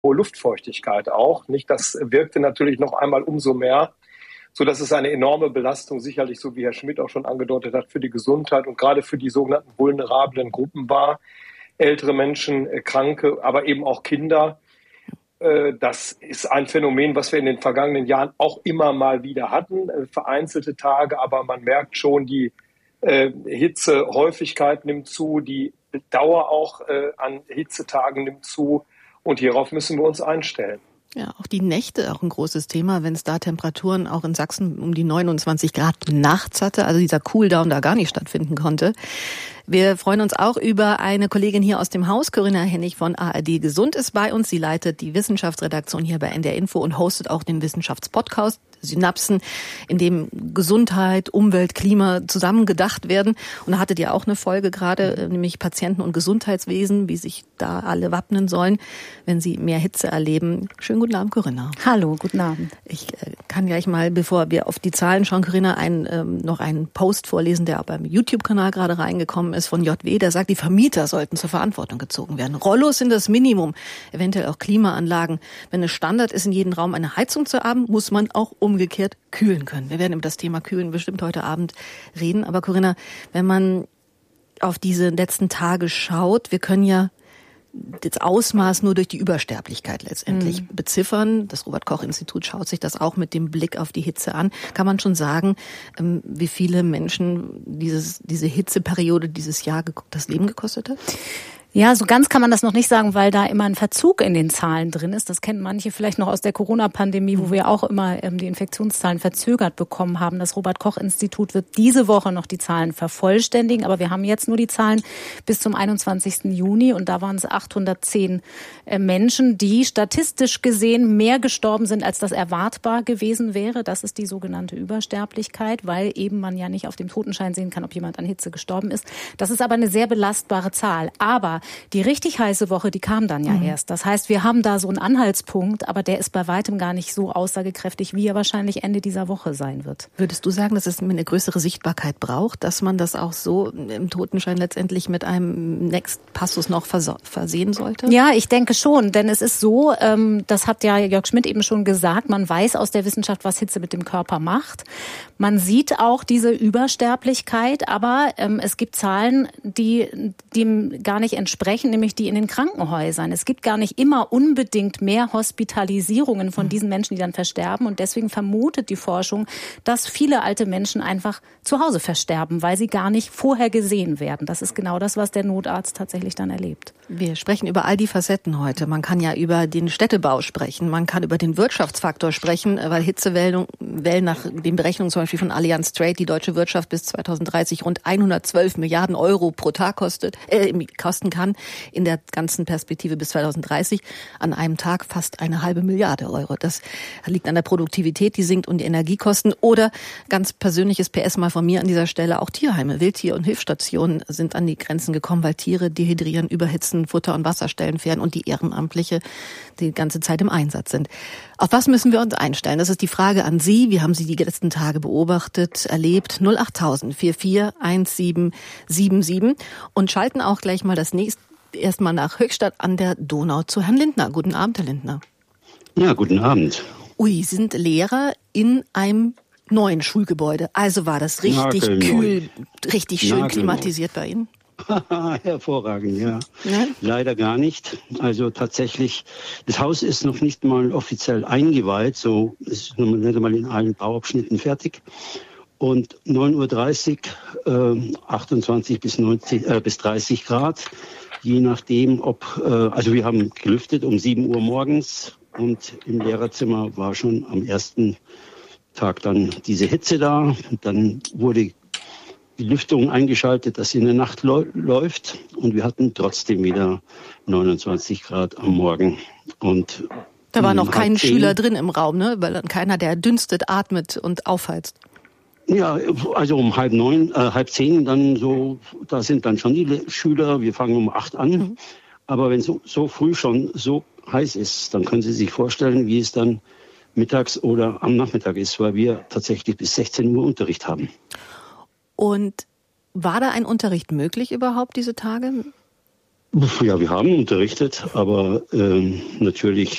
hohe Luftfeuchtigkeit auch. Nicht, das wirkte natürlich noch einmal umso mehr, so dass es eine enorme Belastung sicherlich, so wie Herr Schmidt auch schon angedeutet hat, für die Gesundheit und gerade für die sogenannten vulnerablen Gruppen war. Ältere Menschen, Kranke, aber eben auch Kinder. Das ist ein Phänomen, was wir in den vergangenen Jahren auch immer mal wieder hatten, vereinzelte Tage, aber man merkt schon, die Hitzehäufigkeit nimmt zu, die Dauer auch an Hitzetagen nimmt zu und hierauf müssen wir uns einstellen. Ja, auch die Nächte, auch ein großes Thema, wenn es da Temperaturen auch in Sachsen um die 29 Grad nachts hatte, also dieser Cooldown da gar nicht stattfinden konnte. Wir freuen uns auch über eine Kollegin hier aus dem Haus. Corinna Hennig von ARD Gesund ist bei uns. Sie leitet die Wissenschaftsredaktion hier bei NDR Info und hostet auch den Wissenschaftspodcast Synapsen, in dem Gesundheit, Umwelt, Klima zusammen gedacht werden. Und da hattet ihr auch eine Folge gerade, nämlich Patienten und Gesundheitswesen, wie sich da alle wappnen sollen, wenn sie mehr Hitze erleben. Schönen guten Abend, Corinna. Hallo, guten Abend. Ich kann gleich mal, bevor wir auf die Zahlen schauen, Corinna, noch einen Post vorlesen, der auch beim YouTube-Kanal gerade reingekommen ist von JW, der sagt, die Vermieter sollten zur Verantwortung gezogen werden. Rollos sind das Minimum, eventuell auch Klimaanlagen. Wenn es Standard ist, in jedem Raum eine Heizung zu haben, muss man auch umgekehrt kühlen können. Wir werden über das Thema Kühlen bestimmt heute Abend reden. Aber Corinna, wenn man auf diese letzten Tage schaut, wir können ja das Ausmaß nur durch die Übersterblichkeit letztendlich beziffern. Das Robert-Koch-Institut schaut sich das auch mit dem Blick auf die Hitze an. Kann man schon sagen, wie viele Menschen diese Hitzeperiode dieses Jahr das Leben gekostet hat? Ja, so ganz kann man das noch nicht sagen, weil da immer ein Verzug in den Zahlen drin ist. Das kennen manche vielleicht noch aus der Corona-Pandemie, wo wir auch immer die Infektionszahlen verzögert bekommen haben. Das Robert-Koch-Institut wird diese Woche noch die Zahlen vervollständigen, aber wir haben jetzt nur die Zahlen bis zum 21. Juni und da waren es 810 Menschen, die statistisch gesehen mehr gestorben sind, als das erwartbar gewesen wäre. Das ist die sogenannte Übersterblichkeit, weil eben man ja nicht auf dem Totenschein sehen kann, ob jemand an Hitze gestorben ist. Das ist aber eine sehr belastbare Zahl. Aber die richtig heiße Woche, die kam dann ja erst. Das heißt, wir haben da so einen Anhaltspunkt, aber der ist bei weitem gar nicht so aussagekräftig, wie er wahrscheinlich Ende dieser Woche sein wird. Würdest du sagen, dass es eine größere Sichtbarkeit braucht, dass man das auch so im Totenschein letztendlich mit einem Next-Passus noch versehen sollte? Ja, ich denke schon, denn es ist so, das hat ja Jörg Schmidt eben schon gesagt, man weiß aus der Wissenschaft, was Hitze mit dem Körper macht. Man sieht auch diese Übersterblichkeit, aber es gibt Zahlen, die dem gar nicht entsprechen, nämlich die in den Krankenhäusern. Es gibt gar nicht immer unbedingt mehr Hospitalisierungen von diesen Menschen, die dann versterben. Und deswegen vermutet die Forschung, dass viele alte Menschen einfach zu Hause versterben, weil sie gar nicht vorher gesehen werden. Das ist genau das, was der Notarzt tatsächlich dann erlebt. Wir sprechen über all die Facetten heute. Man kann ja über den Städtebau sprechen, man kann über den Wirtschaftsfaktor sprechen, weil Hitzewellen nach den Berechnungen zum Beispiel von Allianz Trade die deutsche Wirtschaft bis 2030 rund 112 Milliarden Euro pro Tag kosten kann, in der ganzen Perspektive bis 2030 an einem Tag fast 1,5 Milliarde Euro. Das liegt an der Produktivität, die sinkt und die Energiekosten. Oder ganz persönliches PS mal von mir an dieser Stelle, auch Tierheime, Wildtier- und Hilfsstationen sind an die Grenzen gekommen, weil Tiere dehydrieren, überhitzen, Futter- und Wasserstellen fehlen und die Ehrenamtliche die ganze Zeit im Einsatz sind. Auf was müssen wir uns einstellen? Das ist die Frage an Sie. Wie haben Sie die letzten Tage beobachtet, erlebt? 08000 44 1777 und schalten auch gleich mal erstmal nach Höchstadt an der Donau zu Herrn Lindner. Guten Abend, Herr Lindner. Ja, guten Abend. Sie sind Lehrer in einem neuen Schulgebäude. Also war das richtig kühl, richtig schön klimatisiert bei Ihnen? Hervorragend, ja. Leider gar nicht. Also tatsächlich, das Haus ist noch nicht mal offiziell eingeweiht, so ist noch nicht einmal in allen Bauabschnitten fertig. Und 9:30 Uhr, 28 bis 30 Grad, je nachdem, also wir haben gelüftet um 7 Uhr morgens und im Lehrerzimmer war schon am ersten Tag dann diese Hitze da. Dann wurde die Lüftung eingeschaltet, dass sie in der Nacht läuft und wir hatten trotzdem wieder 29 Grad am Morgen. Und da war noch kein Schüler drin im Raum, ne? Weil dann keiner, der dünstet, atmet und aufheizt. Ja, also um 9:30, dann so, da sind dann schon die Schüler, wir fangen um 8 an. Aber wenn so früh schon so heiß ist, dann können Sie sich vorstellen, wie es dann mittags oder am Nachmittag ist, weil wir tatsächlich bis 16 Uhr Unterricht haben. Und war da ein Unterricht möglich überhaupt diese Tage? Ja, wir haben unterrichtet, aber natürlich